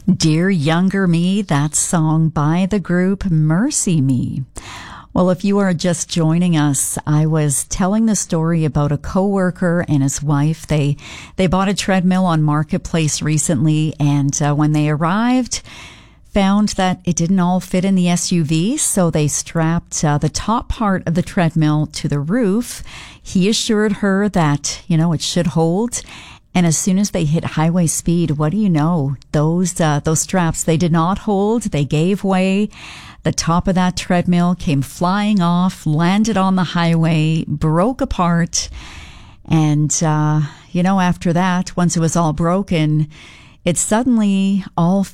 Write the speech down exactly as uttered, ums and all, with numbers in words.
Dear Younger Me, that song by the group Mercy Me. Well, if you are just joining us, I was telling the story about a coworker and his wife. They they bought a treadmill on Marketplace recently, and uh, when they arrived, found that it didn't all fit in the S U V, so they strapped uh, the top part of the treadmill to the roof. He assured her that, you know, it should hold. And as soon as they hit highway speed, what do you know? Those uh, those straps, they did not hold. They gave way. The top of that treadmill came flying off, landed on the highway, broke apart. And, uh, you know, after that, once it was all broken, it suddenly all